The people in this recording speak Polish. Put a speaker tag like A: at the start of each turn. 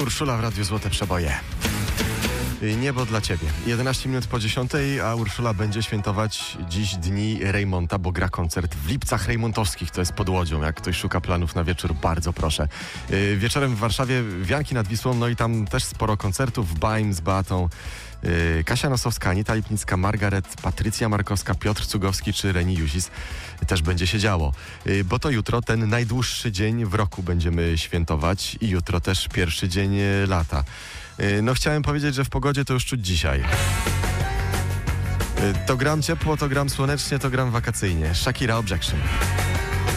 A: Urszula w Radiu Złote Przeboje. Niebo dla Ciebie. 11 minut po 10, a Urszula będzie świętować dziś dni Rejmonta, bo gra koncert w Lipcach Rejmontowskich. To jest pod Łodzią. Jak ktoś szuka planów na wieczór, bardzo proszę. Wieczorem w Warszawie Wianki nad Wisłą, no i tam też sporo koncertów. Baim z Beatą, Kasia Nosowska, Anita Lipnicka, Margaret, Patrycja Markowska, Piotr Cugowski czy Reni Juzis. Też będzie się działo. Bo to jutro ten najdłuższy dzień w roku będziemy świętować i jutro też pierwszy dzień lata. No chciałem powiedzieć, że w pogodzie to już czuć dzisiaj. To gram ciepło, to gram słonecznie, to gram wakacyjnie. Shakira Objection.